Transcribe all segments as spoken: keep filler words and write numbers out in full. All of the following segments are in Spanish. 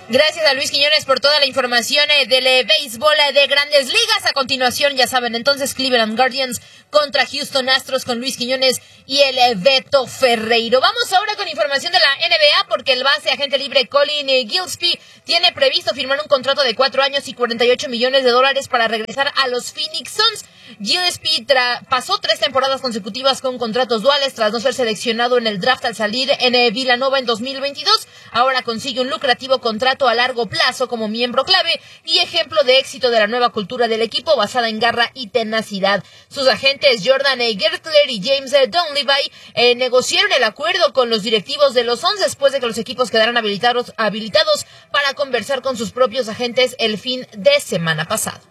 Gracias a Luis Quiñones por toda la información eh, del eh, béisbol eh, de Grandes Ligas. A continuación, ya saben, entonces Cleveland Guardians contra Houston Astros con Luis Quiñones y el eh, Beto Ferreiro. Vamos ahora con información de la N B A porque el base agente libre Colin eh, Gillespie tiene previsto firmar un contrato de cuatro años y cuarenta y ocho millones de dólares para regresar a los Phoenix Suns. Gillespie tra- pasó tres temporadas consecutivas con contratos duales tras no ser seleccionado en el draft al salir en eh, Villanova en dos mil veintidós. Ahora consigue un lucrativo contrato a largo plazo como miembro clave y ejemplo de éxito de la nueva cultura del equipo basada en garra y tenacidad. Sus agentes Jordan E. Gertler y James E. Donlevy eh, negociaron el acuerdo con los directivos de los Suns después de que los equipos quedaran habilitados, habilitados para conversar con sus propios agentes el fin de semana pasado.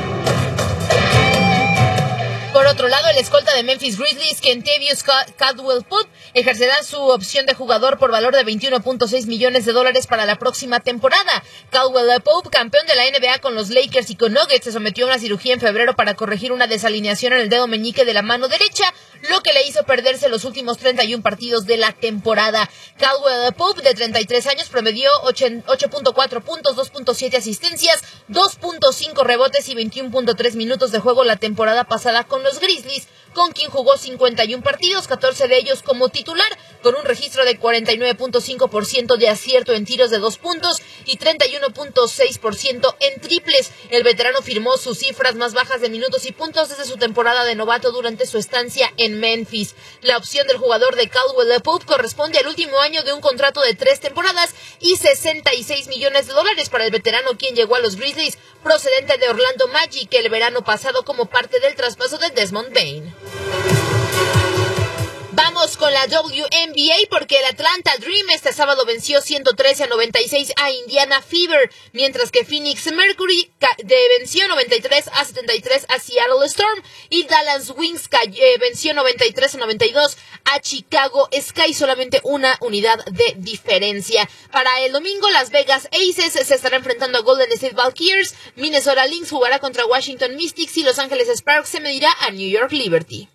Por otro lado, el escolta de Memphis Grizzlies, Kentavious Caldwell-Pope, ejercerá su opción de jugador por valor de veintiuno punto seis millones de dólares para la próxima temporada. Caldwell-Pope, campeón de la N B A con los Lakers y con Nuggets, se sometió a una cirugía en febrero para corregir una desalineación en el dedo meñique de la mano derecha, lo que le hizo perderse los últimos treinta y uno partidos de la temporada. Caldwell-Pope, de treinta y tres años, promedió ocho punto cuatro puntos, dos punto siete asistencias, dos punto cinco rebotes y veintiuno punto tres minutos de juego la temporada pasada con los Grizzlies, con quien jugó cincuenta y uno partidos, catorce de ellos como titular, con un registro de cuarenta y nueve punto cinco por ciento de acierto en tiros de dos puntos y treinta y uno punto seis por ciento en triples. El veterano firmó sus cifras más bajas de minutos y puntos desde su temporada de novato durante su estancia en Memphis. La opción del jugador de Caldwell-Pope corresponde al último año de un contrato de tres temporadas y sesenta y seis millones de dólares para el veterano, quien llegó a los Grizzlies procedente de Orlando Magic el verano pasado como parte del traspaso de Desmond Bane. Vamos con la W N B A porque el Atlanta Dream este sábado venció ciento trece a noventa y seis a Indiana Fever, mientras que Phoenix Mercury venció noventa y tres a setenta y tres a Seattle Storm y Dallas Wings eh, venció noventa y tres a noventa y dos a Chicago Sky, solamente una unidad de diferencia. Para el domingo, Las Vegas Aces se estará enfrentando a Golden State Valkyries, Minnesota Lynx jugará contra Washington Mystics y Los Ángeles Sparks se medirá a New York Liberty.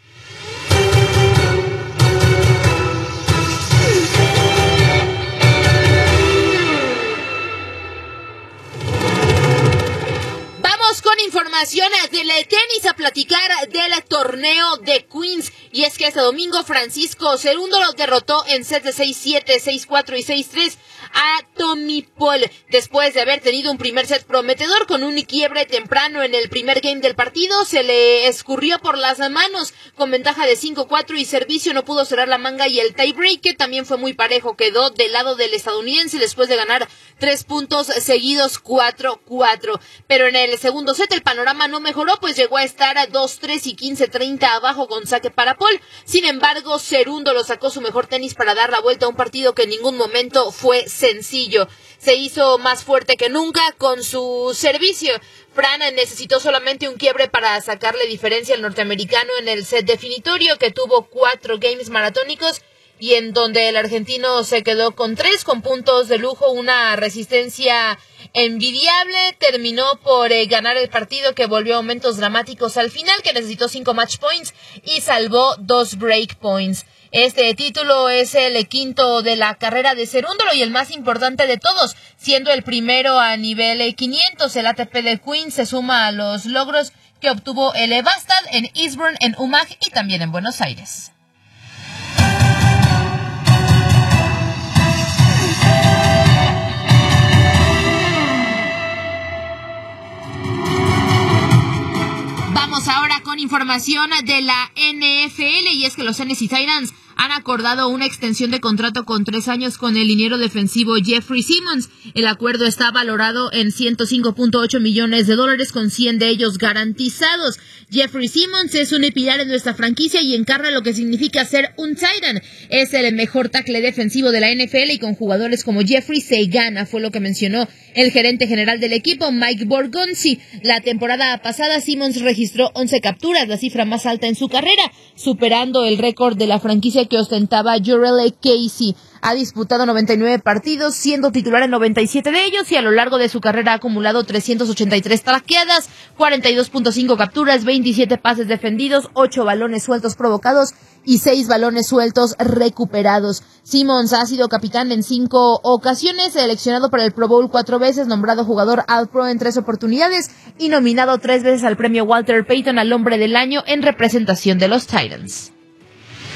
Con información del tenis a platicar del torneo de Queens, y es que este domingo Francisco Cerúndolo derrotó en sets de seis siete, seis cuatro y seis tres a Tommy Paul, después de haber tenido un primer set prometedor con un quiebre temprano en el primer game del partido. Se le escurrió por las manos con ventaja de cinco cuatro y servicio no pudo cerrar la manga, y el tiebreak también fue muy parejo, quedó del lado del estadounidense después de ganar tres puntos seguidos cuatro cuatro, pero en el segundo set el panorama no mejoró, pues llegó a estar a dos tres y quince treinta abajo con saque para Paul. Sin embargo, Cerúndolo sacó su mejor tenis para dar la vuelta a un partido que en ningún momento fue sencillo. Se hizo más fuerte que nunca con su servicio. Fran necesitó solamente un quiebre para sacarle diferencia al norteamericano en el set definitorio, que tuvo cuatro games maratónicos y en donde el argentino se quedó con tres, con puntos de lujo, una resistencia envidiable. Terminó por eh, ganar el partido, que volvió a momentos dramáticos al final, que necesitó cinco match points y salvó dos break points. Este título es el quinto de la carrera de Cerúndolo y el más importante de todos, siendo el primero a nivel quinientos. El A T P de Queens se suma a los logros que obtuvo el Bastad en Eastbourne, en U M A G y también en Buenos Aires. Vamos ahora con información de la N F L, y es que los Tennessee Titans han acordado una extensión de contrato con tres años con el liniero defensivo Jeffrey Simmons. El acuerdo está valorado en ciento cinco punto ocho millones de dólares, con cien de ellos garantizados. Jeffrey Simmons es un pilar en nuestra franquicia y encarna lo que significa ser un Titan. Es el mejor tackle defensivo de la N F L y con jugadores como Jeffrey se gana, fue lo que mencionó el gerente general del equipo, Mike Borgonzi. La temporada pasada Simmons registró once capturas, la cifra más alta en su carrera, superando el récord de la franquicia que ostentaba Jurrell Casey. Ha disputado noventa y nueve partidos, siendo titular en noventa y siete de ellos, y a lo largo de su carrera ha acumulado trescientas ochenta y tres tacleadas, cuarenta y dos punto cinco capturas, veintisiete pases defendidos, ocho balones sueltos provocados y seis balones sueltos recuperados. Simmons ha sido capitán en cinco ocasiones, seleccionado para el Pro Bowl cuatro veces, nombrado jugador All-Pro en tres oportunidades y nominado tres veces al premio Walter Payton al hombre del año en representación de los Titans.